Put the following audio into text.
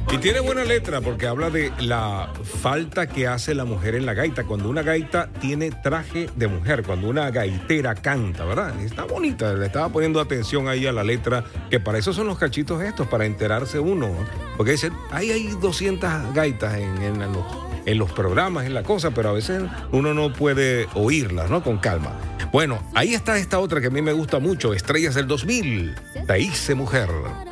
Y tiene buena letra porque habla de la falta que hace la mujer en la gaita. Cuando una gaita tiene traje de mujer, cuando una gaitera canta, ¿verdad? Está bonita, le estaba poniendo atención ahí a la letra, que para eso son los cachitos estos, para enterarse uno, ¿no? Porque dicen, hay 200 gaitas en los programas, en la cosa, pero a veces uno no puede oírlas, ¿no? Con calma. Bueno, ahí está esta otra que a mí me gusta mucho, Estrellas del 2000, Te hice mujer.